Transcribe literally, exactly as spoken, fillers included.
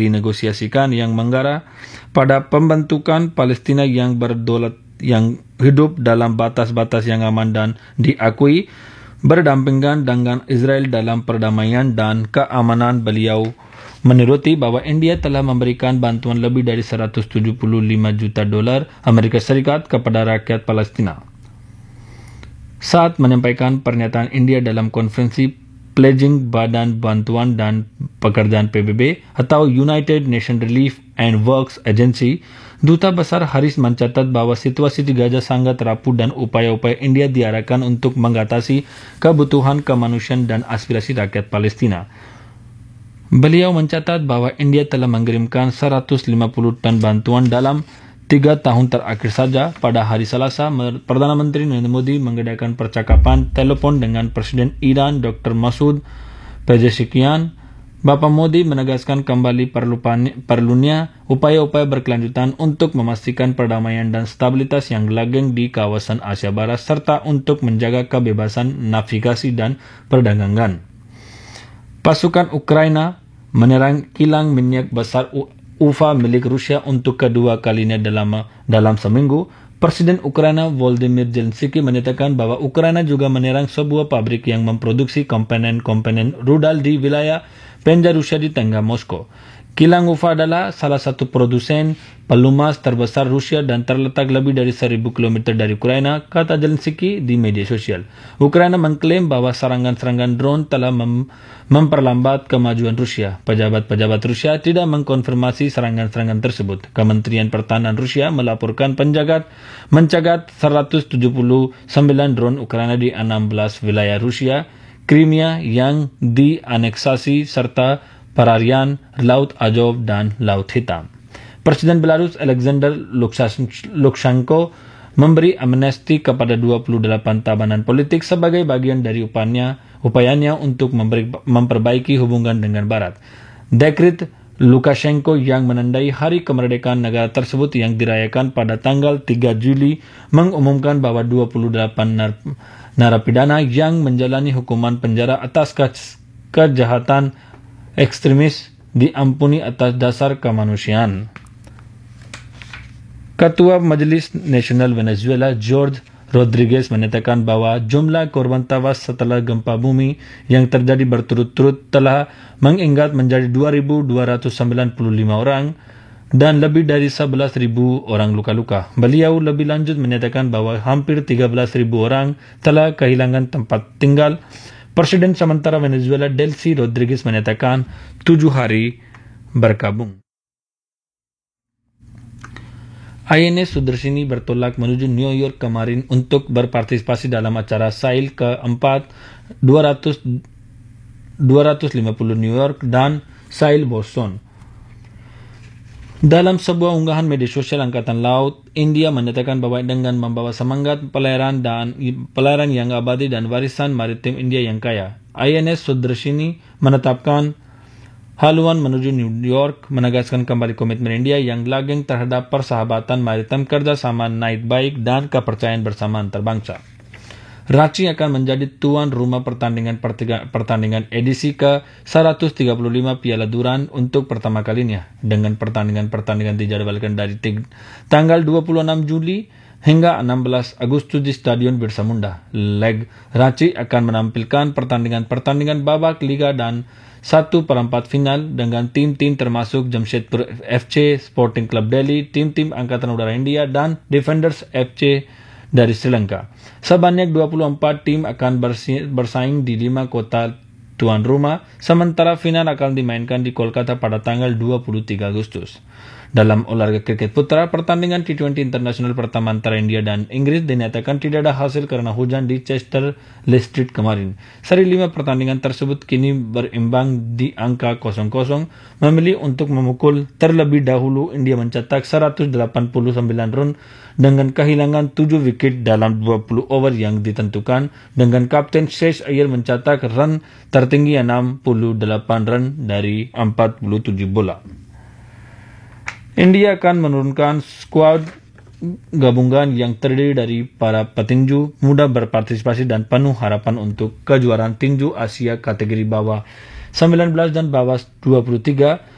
dinegosiasikan yang mengarah pada pembentukan Palestina yang berdaulat yang hidup dalam batas-batas yang aman dan diakui, berdampingan dengan Israel dalam perdamaian dan keamanan. Beliau menuruti bahwa India telah memberikan bantuan lebih dari seratus tujuh puluh lima juta dolar Amerika Serikat kepada rakyat Palestina. Saat menyampaikan pernyataan India dalam konferensi Pledging Badan Bantuan dan Pekerjaan P B B atau United Nations Relief and Works Agency, Duta Besar Haris mencatat bahwa situasi di Gaza sangat rapuh dan upaya-upaya India diarahkan untuk mengatasi kebutuhan kemanusiaan dan aspirasi rakyat Palestina. Beliau mencatat bahwa India telah mengirimkan seratus lima puluh ton bantuan dalam tiga tahun terakhir saja. Pada hari Selasa, Perdana Menteri Narendra Modi mengadakan percakapan telepon dengan Presiden Iran Doktor Masoud Pezeshkian. Bapak Modi menegaskan kembali perlunya upaya-upaya berkelanjutan untuk memastikan perdamaian dan stabilitas yang langgeng di kawasan Asia Barat serta untuk menjaga kebebasan navigasi dan perdagangan. Pasukan Ukraina menyerang kilang minyak besar Ufa milik Rusia untuk kedua kalinya dalam dalam seminggu. Presiden Ukraina Volodymyr Zelensky menyatakan bahwa Ukraina juga menyerang sebuah pabrik yang memproduksi komponen-komponen rudal di wilayah Penjara Rusia di tengah Moskow. Kilang Ufa adalah salah satu produsen pelumas terbesar Rusia dan terletak lebih dari seribu kilometer dari Ukraina, kata Zelensky di media sosial. Ukraina mengklaim bahwa serangan-serangan drone telah mem memperlambat kemajuan Rusia. Pejabat-pejabat Rusia tidak mengkonfirmasi serangan-serangan tersebut. Kementerian Pertahanan Rusia melaporkan penjagat mencagat seratus tujuh puluh sembilan drone Ukraina di enam belas wilayah Rusia, Crimea yang dianeksasi serta perairan Laut Azov dan Laut Hitam. Presiden Belarus Alexander Lukashenko memberi amnesti kepada dua puluh delapan tahanan politik sebagai bagian dari upayanya, upayanya untuk memberi, memperbaiki hubungan dengan Barat. Dekret Lukashenko yang menandai hari kemerdekaan negara tersebut yang dirayakan pada tanggal tiga Juli mengumumkan bahwa dua puluh delapan nar narapidana yang menjalani hukuman penjara atas ke kejahatan ekstremis diampuni atas dasar kemanusiaan. Ketua Majelis Nasional Venezuela Jorge Rodriguez menyatakan bahwa jumlah korban tewas setelah gempa bumi yang terjadi berturut-turut telah meningkat menjadi dua ribu dua ratus sembilan puluh lima orang dan lebih dari sebelas ribu orang luka-luka. Beliau lebih lanjut menyatakan bahwa hampir tiga belas ribu orang telah kehilangan tempat tinggal. Presiden sementara Venezuela Delcy Rodriguez menyatakan tujuh hari berkabung. I N S Sudarsini bertolak menuju New York kemarin untuk berpartisipasi dalam acara Sail keempat dua ratus lima puluh New York dan Sail Boston. Dalam sebuah unggahan media sosial Angkatan Laut, India menyatakan bahwa dengan membawa semangat pelayaran dan pelayaran yang abadi dan warisan maritim India yang kaya, I N S Sudarsini menetapkan haluan menuju New York, menegaskan kembali komitmen India yang langgeng terhadap persahabatan maritim, kerjasama naik baik dan kepercayaan bersama antarbangsa. Ranchi akan menjadi tuan rumah pertandingan pertandingan edisi ke seratus tiga puluh lima Piala Duran untuk pertama kalinya, dengan pertandingan-pertandingan dijadwalkan dari tanggal dua puluh enam Juli hingga enam belas Agustus di Stadion Birsa Munda. Leg Ranchi akan menampilkan pertandingan-pertandingan babak liga dan satu perempat final dengan tim-tim termasuk Jamshedpur F C, Sporting Club Delhi, tim-tim Angkatan Udara India dan Defenders F C dari Sri Lanka. Sebanyak dua puluh empat tim akan bersaing di lima kota tuan rumah, sementara final akan dimainkan di Kolkata pada tanggal dua puluh tiga Agustus. Dalam olahraga kriket putra, pertandingan T dua puluh internasional pertama antara India dan Inggris dinyatakan tidak ada hasil karena hujan di Chester Le Street kemarin. Seri lima pertandingan tersebut kini berimbang di angka kosong kosong, memilih untuk memukul terlebih dahulu. India mencetak seratus delapan puluh sembilan run dengan kehilangan tujuh wiket dalam dua puluh over yang ditentukan, dengan Kapten Shreyas Iyer mencetak run tertinggi enam puluh delapan run dari empat puluh tujuh bola. India akan menurunkan skuad gabungan yang terdiri dari para petinju muda berpartisipasi dan penuh harapan untuk kejuaraan tinju Asia kategori bawah sembilan belas dan bawah dua puluh tiga